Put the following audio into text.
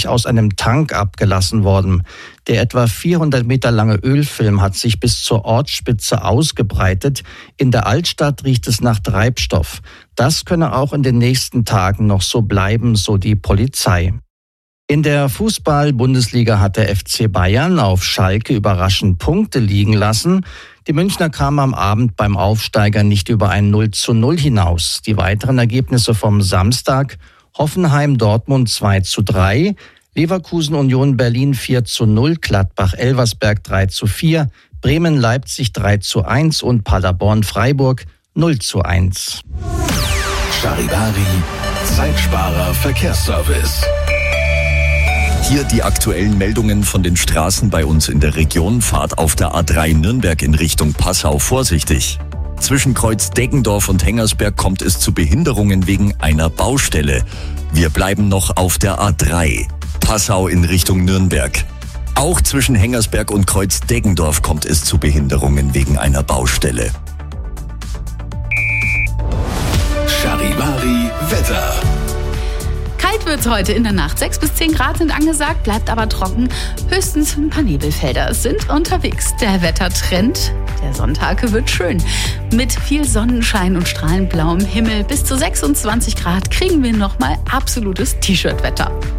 plötzlich aus einem Tank abgelassen worden. Der etwa 400 Meter lange Ölfilm hat sich bis zur Ortsspitze ausgebreitet. In der Altstadt riecht es nach Treibstoff. Das könne auch in den nächsten Tagen noch so bleiben, so die Polizei. In der Fußball-Bundesliga hat der FC Bayern auf Schalke überraschend Punkte liegen lassen. Die Münchner kamen am Abend beim Aufsteiger nicht über ein 0:0 hinaus. Die weiteren Ergebnisse vom Samstag: Hoffenheim-Dortmund 2:3, Leverkusen-Union Berlin 4:0, Gladbach-Elversberg 3:4, Bremen-Leipzig 3:1 und Paderborn-Freiburg 0:1. Charivari, Zeitsparer Verkehrsservice. Hier die aktuellen Meldungen von den Straßen bei uns in der Region. Fahrt auf der A3 Nürnberg in Richtung Passau vorsichtig. Zwischen Kreuz Deggendorf und Hengersberg kommt es zu Behinderungen wegen einer Baustelle. Wir bleiben noch auf der A3. Passau in Richtung Nürnberg. Auch zwischen Hengersberg und Kreuz Deggendorf kommt es zu Behinderungen wegen einer Baustelle. Charivari Wetter. Kalt wird's heute in der Nacht. 6 bis 10 Grad sind angesagt, bleibt aber trocken. Höchstens ein paar Nebelfelder sind unterwegs. Der Wettertrend, der Sonntag wird schön. Mit viel Sonnenschein und strahlend blauem Himmel bis zu 26 Grad kriegen wir nochmal absolutes T-Shirt-Wetter.